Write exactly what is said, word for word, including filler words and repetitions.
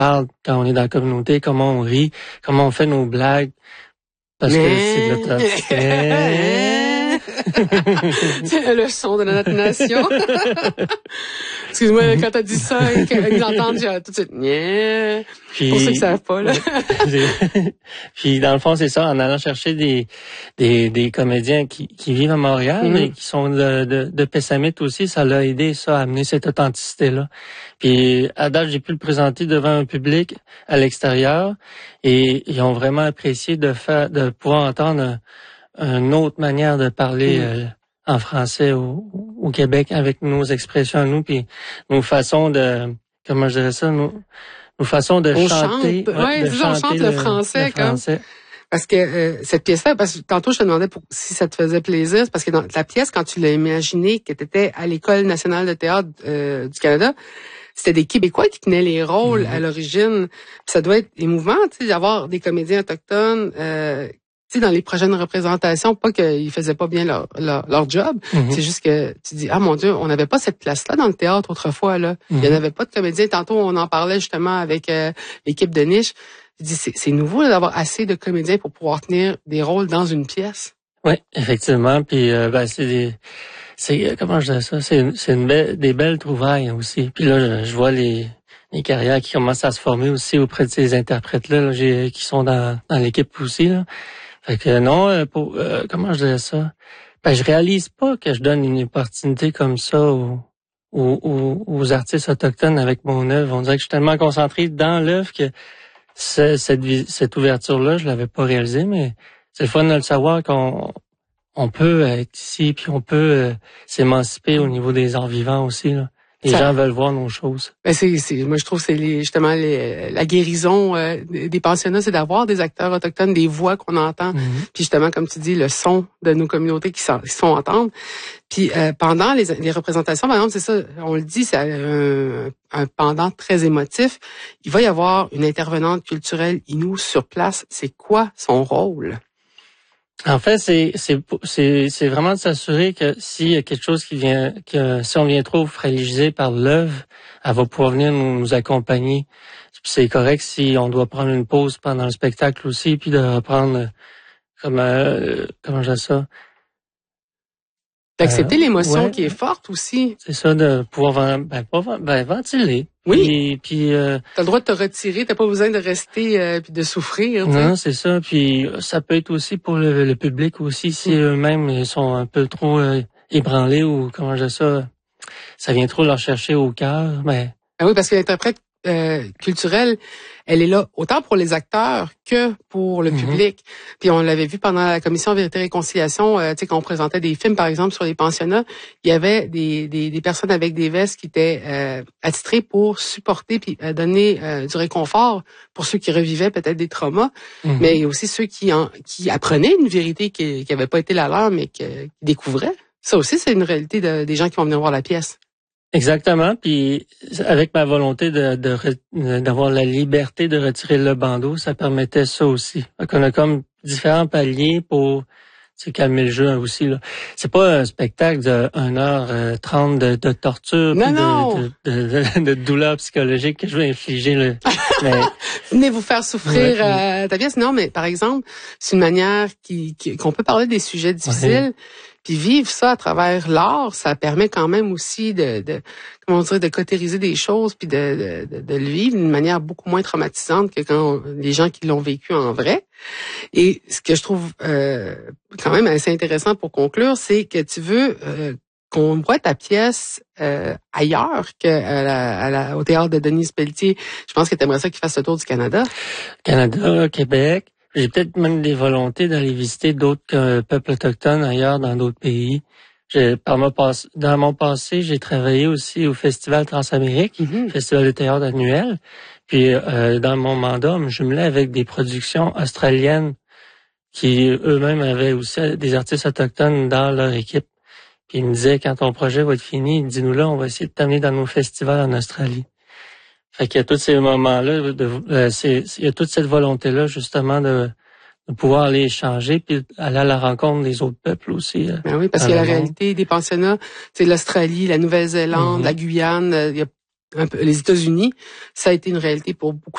parle quand on est dans la communauté, comment on rit, comment on fait nos blagues. Parce mais... que c'est de l'authenticité. C'est le son de notre nation. Excuse-moi, quand t'as dit ça, ils entendent, j'ai tout de suite, yeah. Puis, pour ceux qui savent pas, là. Puis, dans le fond, c'est ça, en allant chercher des, des, des comédiens qui, qui vivent à Montréal, mm-hmm. mais qui sont de, de, de Pessamit aussi, ça l'a aidé, ça, à amener cette authenticité-là. Puis, à date, j'ai pu le présenter devant un public à l'extérieur, et ils ont vraiment apprécié de faire, de pouvoir entendre une autre manière de parler, mm. euh, en français au, au Québec avec nos expressions à nous, puis nos façons de, comment je dirais ça, nos, nos façons de on chanter. Chante. Ouais, de c'est ça, on chante le, le français, le comme. Français. Parce que euh, cette pièce-là, parce que tantôt je te demandais pour, si ça te faisait plaisir, c'est parce que dans la pièce, quand tu l'as imaginée, que tu étais à l'École nationale de théâtre euh, du Canada, c'était des Québécois qui tenaient les rôles mm-hmm. à l'origine. Puis ça doit être émouvant, tu sais, d'avoir des comédiens autochtones. Euh, Tu sais, dans les prochaines représentations, pas qu'ils faisaient pas bien leur, leur, leur job, mm-hmm. c'est juste que tu dis, ah mon Dieu, on n'avait pas cette place-là dans le théâtre autrefois, là. Mm-hmm. Il n'y en avait pas de comédiens. Tantôt, on en parlait justement avec euh, l'équipe de Niche. Je dis, c'est, c'est nouveau là, d'avoir assez de comédiens pour pouvoir tenir des rôles dans une pièce. Oui, effectivement. Puis, euh, ben, c'est des, c'est, comment je dis ça, c'est, c'est une belle, des belles trouvailles aussi. Puis là, je, je vois les, les carrières qui commencent à se former aussi auprès de ces interprètes-là, là, j'ai, qui sont dans, dans l'équipe aussi, là. Fait que non, pour, euh, comment je dirais ça? Ben, je réalise pas que je donne une opportunité comme ça aux, aux, aux artistes autochtones avec mon œuvre. On dirait que je suis tellement concentré dans l'œuvre que ce, cette, cette ouverture-là, je l'avais pas réalisée, mais c'est le fun de le savoir qu'on on peut être ici, puis on peut euh, s'émanciper au niveau des arts vivants aussi, là. Les ça, gens veulent voir nos choses. Ben c'est, c'est, moi, je trouve que c'est les, justement les, la guérison euh, des pensionnats, c'est d'avoir des acteurs autochtones, des voix qu'on entend. Mm-hmm. Puis justement, comme tu dis, le son de nos communautés qui, sont, qui sont entendre. Puis euh, pendant les, les représentations, par exemple, c'est ça, on le dit, c'est un, un pendant très émotif. Il va y avoir une intervenante culturelle Innu sur place. C'est quoi son rôle? En fait, c'est c'est c'est c'est vraiment de s'assurer que s'il y a quelque chose qui vient, que si on vient trop fragilisé par l'œuvre, elle va pouvoir venir nous, nous accompagner. C'est correct si on doit prendre une pause pendant le spectacle aussi, puis de reprendre comme euh, comment je dis ça. D'accepter euh, l'émotion ouais, qui est forte aussi. C'est ça, de pouvoir ben, pas, ben, ventiler. Oui. Puis, puis euh, t'as le droit de te retirer, t'as pas besoin de rester euh, puis de souffrir. T'sais. Non, c'est ça. Puis ça peut être aussi pour le, le public aussi, si mm. eux-mêmes ils sont un peu trop euh, ébranlés ou comment je dis ça, ça vient trop leur chercher au cœur. Mais ah oui, parce que l'interprète euh, culturelle, elle est là autant pour les acteurs que pour le mm-hmm. public. Puis on l'avait vu pendant la commission Vérité et Réconciliation, euh, tu sais, quand on présentait des films, par exemple, sur les pensionnats, il y avait des, des, des personnes avec des vestes qui étaient euh, attitrées pour supporter puis euh, donner euh, du réconfort pour ceux qui revivaient peut-être des traumas, mm-hmm. mais il y a aussi ceux qui, en, qui apprenaient une vérité qui n'avait pas été la leur, mais qui, qui découvraient. Ça aussi, c'est une réalité de, des gens qui vont venir voir la pièce. Exactement, puis avec ma volonté de, de d'avoir la liberté de retirer le bandeau, ça permettait ça aussi. Donc on a comme différents paliers pour se calmer le jeu aussi là. C'est pas un spectacle de une heure trente de, de torture non, puis non. De, de, de, de douleur psychologique que je vais infliger là. Mais venez vous faire souffrir ouais, euh, ta pièce. Non, mais par exemple, c'est une manière qui, qui qu'on peut parler des sujets difficiles. Ouais. Puis vivre ça à travers l'art, ça permet quand même aussi de, de comment dire, de cautériser des choses, puis de, de, de le vivre d'une manière beaucoup moins traumatisante que quand on, les gens qui l'ont vécu en vrai. Et ce que je trouve euh, quand même assez intéressant pour conclure, c'est que tu veux euh, qu'on voit ta pièce euh, ailleurs qu'à la, à la, au théâtre de Denise Pelletier. Je pense que tu aimerais ça qu'il fasse le tour du Canada. Canada, Québec. J'ai peut-être même des volontés d'aller visiter d'autres euh, peuples autochtones ailleurs dans d'autres pays. J'ai, par mon passe, dans mon passé, j'ai travaillé aussi au Festival Transamérique, mm-hmm. Festival de théâtre annuel. Puis euh, dans mon mandat, on me jumelait avec des productions australiennes qui eux-mêmes avaient aussi des artistes autochtones dans leur équipe. Puis ils me disaient, quand ton projet va être fini, dis-nous là, on va essayer de t'amener dans nos festivals en Australie. Fait qu'il y a tous ces moments-là, de, euh, c'est, il y a toute cette volonté-là, justement, de, de pouvoir aller échanger puis aller à la rencontre des autres peuples aussi. Euh, ben oui, parce que la réalité des pensionnats, c'est l'Australie, la Nouvelle-Zélande, mm-hmm. la Guyane, il y a un peu, les États-Unis, ça a été une réalité pour beaucoup